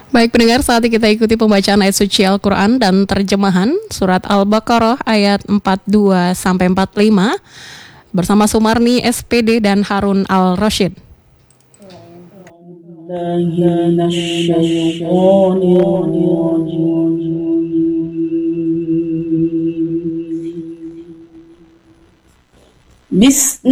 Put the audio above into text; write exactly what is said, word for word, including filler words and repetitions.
Baik pendengar, saat ini kita ikuti pembacaan ayat suci Al-Quran dan terjemahan surat Al-Baqarah ayat empat puluh dua sampai empat puluh lima bersama Sumarni S P D dan Harun Al-Rashid. Bismillahirrahmanirrahim.